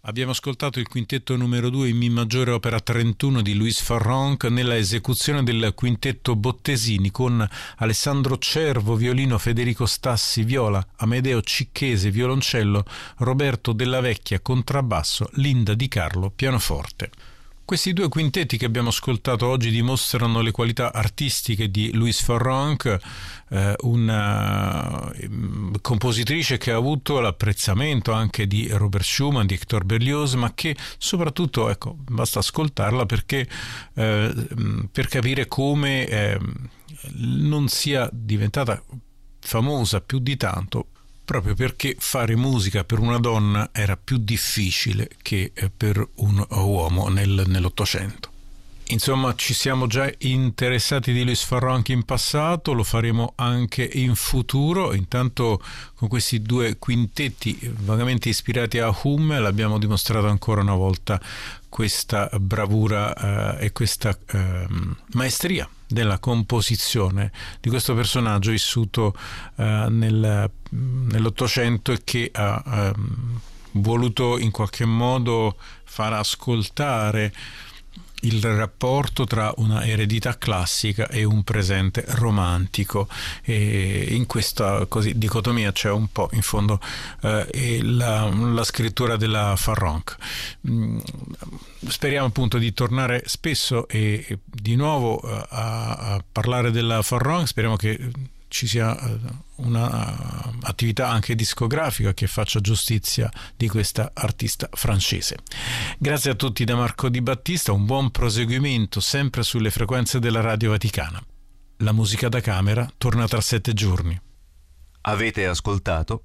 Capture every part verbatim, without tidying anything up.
Abbiamo ascoltato il quintetto numero due in Mi maggiore opera trentuno di Louis Farrenc nella esecuzione del quintetto Bottesini con Alessandro Cervo violino, Federico Stassi viola, Amedeo Cicchese violoncello, Roberto Della Vecchia contrabbasso, Linda Di Carlo pianoforte. Questi due quintetti che abbiamo ascoltato oggi dimostrano le qualità artistiche di Louis Farrenc, eh, una eh, compositrice che ha avuto l'apprezzamento anche di Robert Schumann, di Hector Berlioz, ma che soprattutto, ecco, basta ascoltarla perché eh, per capire come eh, non sia diventata famosa più di tanto, proprio perché fare musica per una donna era più difficile che per un uomo nel, nell'Ottocento. Insomma, ci siamo già interessati di Louis Farrenc in passato, lo faremo anche in futuro. Intanto con questi due quintetti vagamente ispirati a Hummel abbiamo dimostrato ancora una volta questa bravura eh, e questa eh, maestria della composizione di questo personaggio vissuto eh, nel, nell'Ottocento e che ha eh, voluto in qualche modo far ascoltare il rapporto tra una eredità classica e un presente romantico, e in questa così dicotomia c'è un po' in fondo eh, la, la scrittura della Farrenc. Mm, speriamo appunto di tornare spesso e, e di nuovo a, a parlare della Farrenc. Speriamo che ci sia una attività anche discografica che faccia giustizia di questa artista francese. Grazie a tutti da Marco Di Battista, un buon proseguimento sempre sulle frequenze della Radio Vaticana. La musica da camera torna tra sette giorni. Avete ascoltato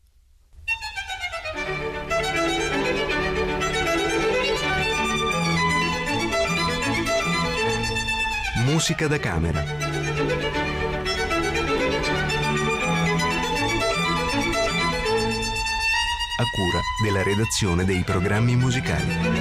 Musica da camera. A cura della redazione dei programmi musicali.